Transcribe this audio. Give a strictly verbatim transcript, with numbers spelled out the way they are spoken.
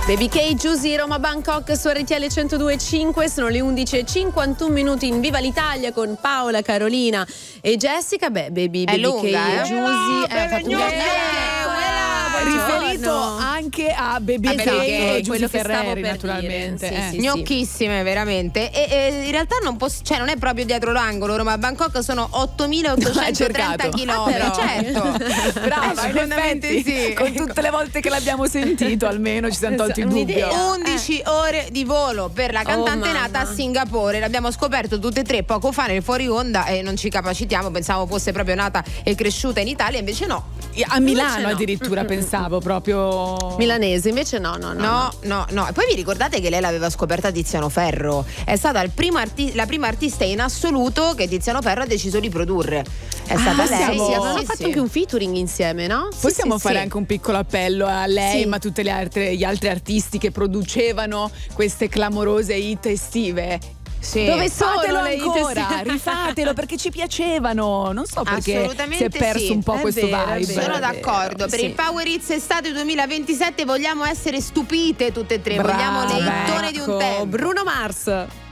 Baby K, Giusy, Roma Bangkok su R T L centodue e cinque, sono le undici e cinquantuno minuti in Viva l'Italia con Paola, Carolina e Jessica. Beh, Baby, Baby lunga, K eh? e Giusy eh, ha fatto un riferito anche a Baby Ah, K esatto, e quello Giusy che stavo Ferreri, per naturalmente. dire. Sì, eh. sì, Gnocchissime veramente e, e in realtà non, poss- cioè non è proprio dietro l'angolo. Roma Bangkok sono ottomilaottocentotrenta chilometri. Ah, certo, Brava, in effetti, sì. con tutte le volte che l'abbiamo sentito almeno ci siamo tolti il dubbio. undici ore di volo per la cantante Oh, nata a mamma. Singapore. L'abbiamo scoperto tutte e tre poco fa nel fuori onda e non ci capacitiamo, pensavo fosse proprio nata e cresciuta in Italia, invece no. A Milano no. addirittura pensavo proprio milanese, invece no, no, no. No, no, no. E poi vi ricordate che lei l'aveva scoperta Tiziano Ferro? È stata il primo arti- la prima artista in assoluto che Tiziano Ferro ha deciso di produrre. È stata Ah, lei. siamo- Sì, Hanno sì, fatto sì. anche un featuring insieme, no? Sì, Possiamo sì, fare sì. anche un piccolo appello a lei, Sì. ma a tutti gli altri artisti che producevano queste clamorose hit estive. Sì. Dove sono Fatelo le hit ancora, estive? rifatelo perché ci piacevano. Non so perché Assolutamente si è perso sì. un po' È questo vero, è vibe. vero. Sono È d'accordo. Per sì. il Power Hits Estate duemilaventisette vogliamo essere stupite tutte e tre. Brava, Vogliamo le hittone di un ecco. tempo. Bruno Mars.